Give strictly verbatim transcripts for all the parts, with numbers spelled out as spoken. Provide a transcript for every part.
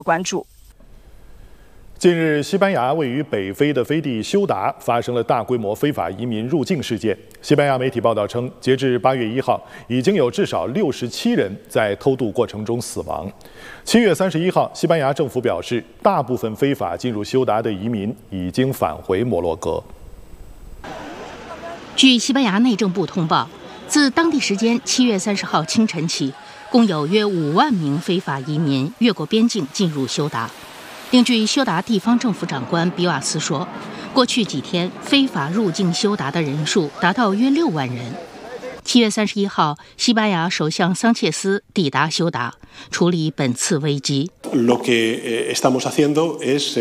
关注。 近日，西班牙位于北非的飞地休达发生了大规模非法移民入境事件。西班牙媒体报道称，截至八月一号，已经有至少六十七人在偷渡过程中死亡。七月三十一号，西班牙政府表示，大部分非法进入休达的移民已经返回摩洛哥。 据西班牙内政部通报，自当地时间七月三十号清晨起，共有约五万名非法移民越过边境进入休达。另据休达地方政府长官比瓦斯说，过去几天非法入境休达的人数达到约六万人。七月三十一号，西班牙首相桑切斯抵达休达，处理本次危机。 Lo que estamos haciendo es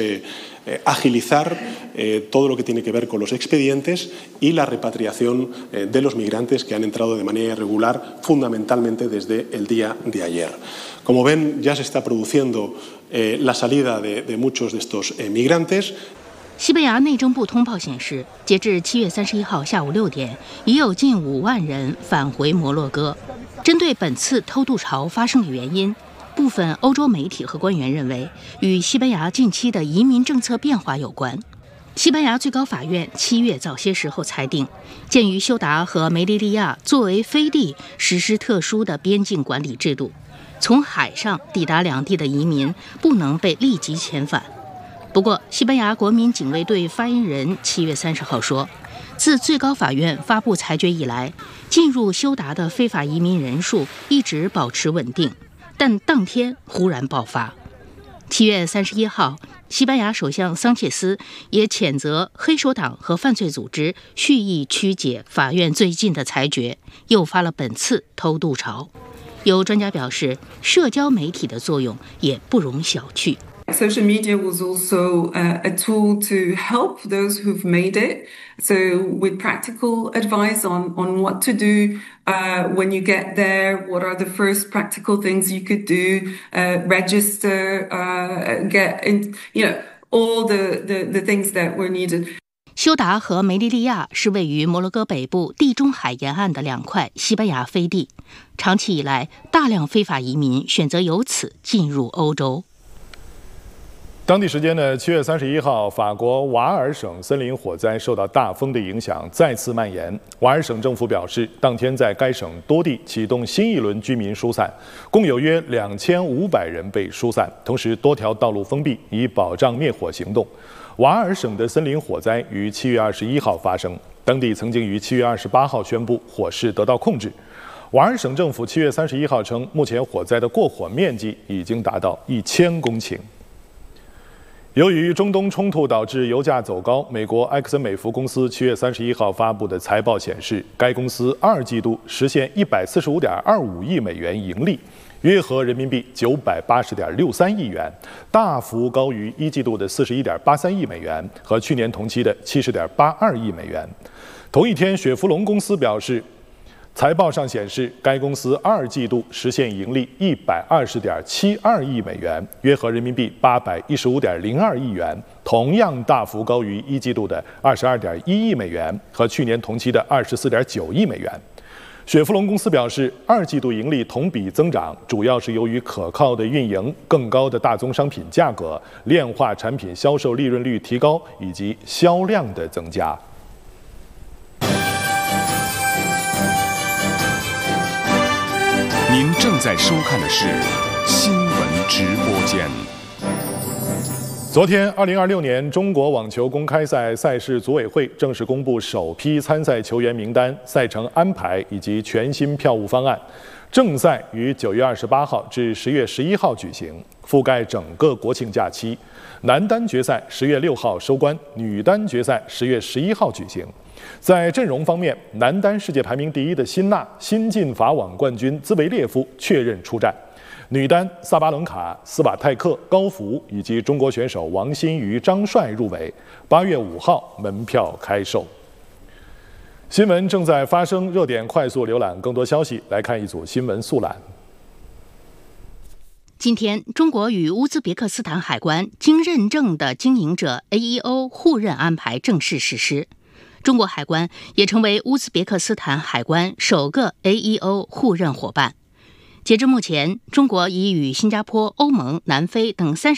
agilizar todo lo que tiene que ver con los expedientes y la repatriación de los migrantes que han entrado de manera irregular, fundamentalmente desde el día de ayer. Como ven, ya se está produciendo la salida de, de muchos de estos migrantes. 西班牙内政部通报显示，截至七月三十一号下午六点，已有近五万人返回摩洛哥。针对本次偷渡潮发生的原因，部分欧洲媒体和官员认为与西班牙近期的移民政策变化有关。西班牙最高法院七月早些时候裁定，鉴于休达和梅利利亚作为飞地实施特殊的边境管理制度，从海上抵达两地的移民不能被立即遣返。不过，西班牙国民警卫队发言人七月三十号说，自最高法院发布裁决以来，进入休达的非法移民人数一直保持稳定，但当天忽然爆发。七月三十一号，西班牙首相桑切斯也谴责黑手党和犯罪组织蓄意曲解法院最近的裁决，诱发了本次偷渡潮。有专家表示，社交媒体的作用也不容小觑。 Social media was also uh, a tool to help those who've made it. So with practical advice on, on what to do uh, when you get there, what are the first practical things you could do, uh, register, uh, get, in, you know, all the, the, the things that were needed. 休达和梅利利亚是位于摩洛哥北部地中海沿岸的两块西班牙飞地，长期以来，大量非法移民选择由此进入欧洲。 当地时间呢，七月三十一号，法国瓦尔省森林火灾受到大风的影响，再次蔓延。瓦尔省政府表示，当天在该省多地启动新一轮居民疏散，共有约两千五百人被疏散，同时多条道路封闭，以保障灭火行动。瓦尔省的森林火灾于七月二十一号发生，当地曾经于七月二十八号宣布火势得到控制。瓦尔省政府七月三十一号称，目前火灾的过火面积已经达到一千公顷。由于中东冲突导致油价走高，美国埃克森美孚公司七月三十一号发布的财报显示，该公司二季度实现一百四十五点二五亿美元盈利，约合人民币九百八十点六三亿元，大幅高于一季度的四十一点八三亿美元和去年同期的七十点八二亿美元。同一天，雪佛龙公司表示，财报上显示，该公司二季度实现盈利一百二十点七二亿美元，约合人民币八百一十五点零二亿元，同样大幅高于一季度的二十二点一亿美元和去年同期的二十四点九亿美元。雪佛龙公司表示，二季度盈利同比增长，主要是由于可靠的运营、更高的大宗商品价格、炼化产品销售利润率提高以及销量的增加。 您正在收看的是新闻直播间。 昨天，二零二六年中国网球公开赛赛事组委会正式公布首批参赛球员名单、赛程安排以及全新票务方案。正赛于九月二十八号至十月十一号举行，覆盖整个国庆假期。男单决赛十月六号收官，女单决赛十月十一号举行。在阵容方面，男单世界排名第一的辛纳、新晋法网冠军兹维列夫确认出战；女单萨巴伦卡、斯瓦泰克、高福以及中国选手王欣瑜、张帅入围。八月五号门票开售。新闻正在发生，热点快速浏览更多消息，来看一组新闻速览。 今天，中国与乌兹别克斯坦海关经认证的经营者 A E O 互认安排正式实施。中国海关也成为乌兹别克斯坦海关首个 A E O 互认伙伴。截至目前，中国已与新加坡、欧盟、南非等三十